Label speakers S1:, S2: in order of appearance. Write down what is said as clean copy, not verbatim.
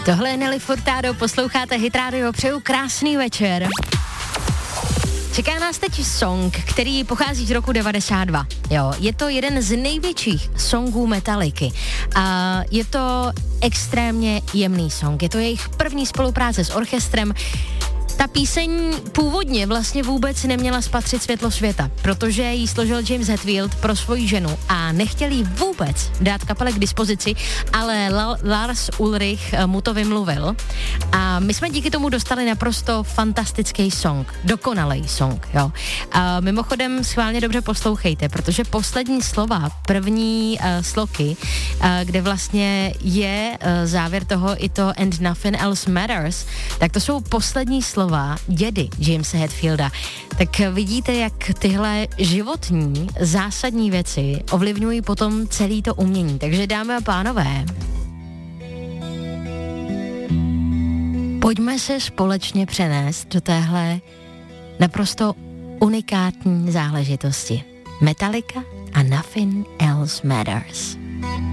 S1: Tohle je Nelly Furtado, posloucháte Hit Radio, přeju krásný večer. Čeká nás teď song, který pochází z roku 92. Jo, je to jeden z největších songů Metallicy. A je to extrémně jemný song. Je to jejich první spolupráce s orchestrem. Ta píseň původně vlastně vůbec neměla spatřit světlo světa, protože ji složil James Hetfield pro svoji ženu a nechtěl jí vůbec dát kapele k dispozici, ale Lars Ulrich mu to vymluvil a my jsme díky tomu dostali naprosto fantastický song, dokonalý song, jo. A mimochodem schválně dobře poslouchejte, protože poslední slova, první sloky, kde vlastně je závěr toho i to and nothing else matters, tak to jsou poslední slova dědy Jamesa Hetfielda. Tak vidíte, jak tyhle životní, zásadní věci ovlivňují potom celé to umění. Takže dámy a pánové, pojďme se společně přenést do téhle naprosto unikátní záležitosti. Metallica a Nothing Else Matters.